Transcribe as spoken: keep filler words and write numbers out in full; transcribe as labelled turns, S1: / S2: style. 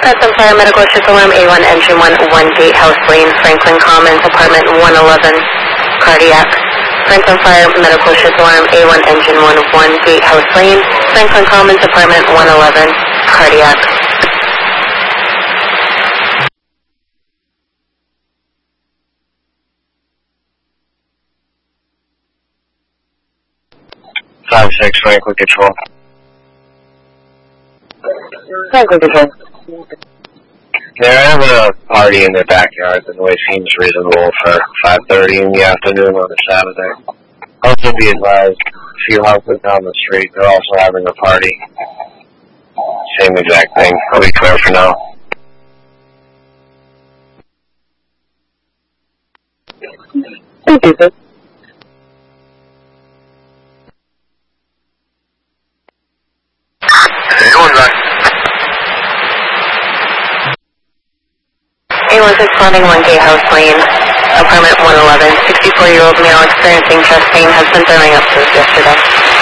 S1: Princeton Fire Medical Shift Alarm A one Engine one, one Gatehouse Lane, Franklin Commons, Apartment one eleven, Cardiac. Princeton Fire Medical Shift Alarm A one Engine one, one Gatehouse Lane, Franklin Commons, Apartment one eleven, Cardiac.
S2: five six, Franklin Control.
S1: Franklin Control.
S2: They're having a party in their backyard. The noise seems reasonable for five thirty in the afternoon on a Saturday. Also be advised, a few houses down the street, they're also having a party. Same exact thing. I'll be clear for now.
S1: Thank you, sir.
S2: Hey, going back.
S1: A one six one one Gatehouse Lane, Apartment one eleven, sixty-four-year-old male experiencing chest pain has been throwing up since yesterday.